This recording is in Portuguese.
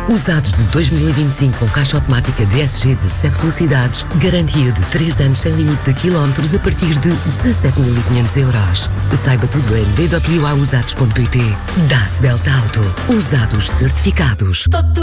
Usados de 2025 com caixa automática DSG de 7 velocidades, garantia de 3 anos sem limite de quilómetros a partir de 17.500 euros. Saiba tudo em dwausados.pt. Das Belta Auto. Usados certificados.